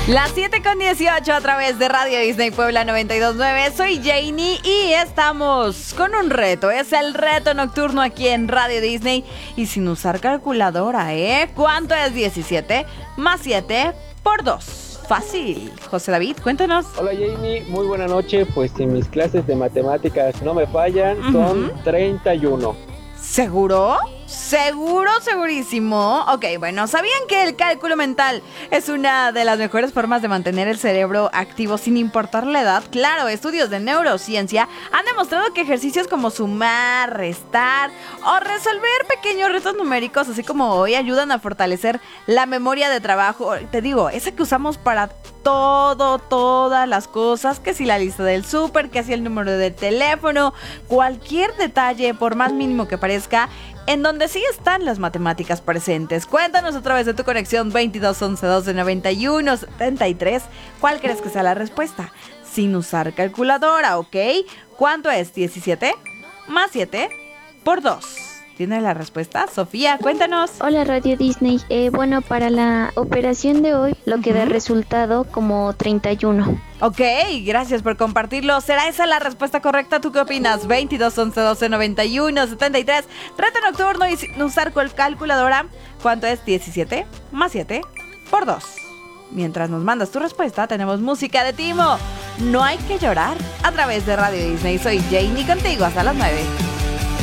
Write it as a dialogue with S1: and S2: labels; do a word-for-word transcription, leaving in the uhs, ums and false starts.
S1: Las siete con dieciocho a través de Radio Disney Puebla noventa y dos punto nueve. Soy Janie y estamos con un reto. Es el reto nocturno aquí en Radio Disney y sin usar calculadora, ¿eh? ¿Cuánto es diecisiete más siete por dos? Fácil. José David, cuéntanos.
S2: Hola Janie, muy buena noche. Pues si mis clases de matemáticas no me fallan, uh-huh. son treinta y uno.
S1: ¿Seguro? ¿Seguro? ¿Segurísimo? Ok, bueno, ¿sabían que el cálculo mental es una de las mejores formas de mantener el cerebro activo sin importar la edad? Claro, estudios de neurociencia han demostrado que ejercicios como sumar, restar o resolver pequeños retos numéricos, así como hoy, ayudan a fortalecer la memoria de trabajo. Te digo, esa que usamos para todo, todas las cosas, que si la lista del súper, que si el número de teléfono, cualquier detalle, por más mínimo que parezca, en donde sí están las matemáticas presentes. Cuéntanos a través de tu conexión veintidós once doce noventa y uno setenta y tres. ¿Cuál crees que sea la respuesta? Sin usar calculadora, ¿ok? ¿Cuánto es diecisiete más siete por dos? ¿Tienes la respuesta? Sofía, cuéntanos.
S3: Hola Radio Disney. Eh, bueno, para la operación de hoy lo que uh-huh. da resultado como treinta y uno.
S1: Ok, gracias por compartirlo. ¿Será esa la respuesta correcta? ¿Tú qué opinas? veintidós once doce noventa y uno setenta y tres. Reto nocturno y sin usar calculadora. ¿Cuánto es diecisiete más siete por dos? Mientras nos mandas tu respuesta, tenemos música de Timo. No hay que llorar. A través de Radio Disney. Soy Janie contigo hasta las nueve.